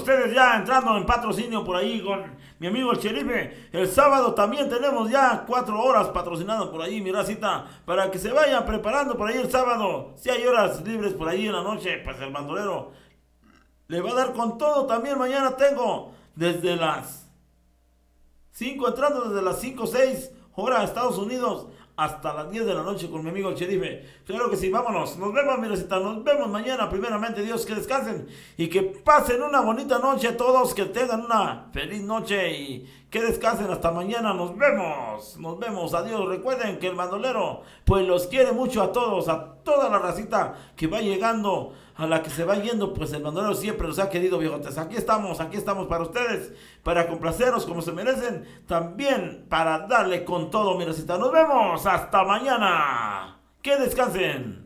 ustedes ya entrando en patrocinio por ahí con mi amigo el Cherife. El sábado también tenemos ya 4 horas patrocinadas por ahí, mi racita, para que se vayan preparando por ahí el sábado. Si hay horas libres por ahí en la noche, pues el bandolero le va a dar con todo. También mañana tengo desde las 5, entrando desde las 5 6 hora Estados Unidos hasta las 10 de la noche con mi amigo el Cherife. Claro que sí, vámonos. Nos vemos, mi recita. Nos vemos mañana. Primeramente, Dios, que descansen y que pasen una bonita noche todos. Que tengan una feliz noche y que descansen hasta mañana. Nos vemos. Nos vemos. Adiós. Recuerden que el bandolero, pues los quiere mucho a todos, a toda la racita que va llegando, a la que se va yendo, pues el bandolero siempre los ha querido, viejotes. Aquí estamos para ustedes, para complaceros como se merecen, también para darle con todo, mi racita. Nos vemos, hasta mañana. Que descansen.